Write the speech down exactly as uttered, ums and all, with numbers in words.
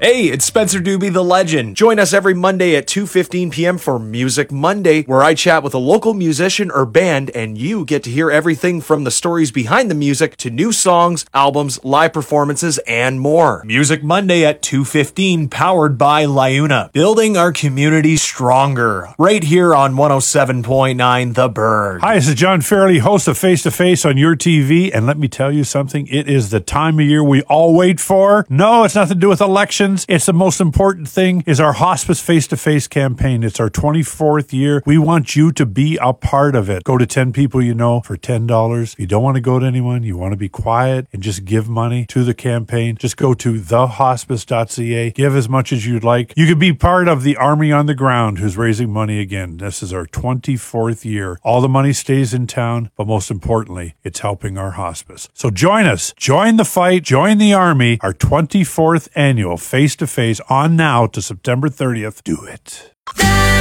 Hey, it's Spencer Doobie, the legend. Join us every Monday at two fifteen p.m. for Music Monday, where I chat with a local musician or band, and you get to hear everything from the stories behind the music to new songs, albums, live performances, and more. Music Monday at two fifteen, powered by Liuna, building our community stronger. Right here on one oh seven point nine The Bird. Hi, this is John Fairley, host of Face to Face on your T V, and let me tell you something, it is the time of year we all wait for. No, it's nothing to do with elections. It's the most important thing is our Hospice Face to Face campaign. It's our twenty-fourth year. We want you to be a part of it. Go to ten people you know for ten dollars. If you don't want to go to anyone, you want to be quiet and just give money to the campaign, just go to the hospice dot c a. Give as much as you'd like. You could be part of the Army on the Ground who's raising money again. This is our twenty-fourth year. All the money stays in town, but most importantly, it's helping our hospice. So join us. Join the fight. Join the Army. Our twenty-fourth annual Face to Face on now to September thirtieth. Do it.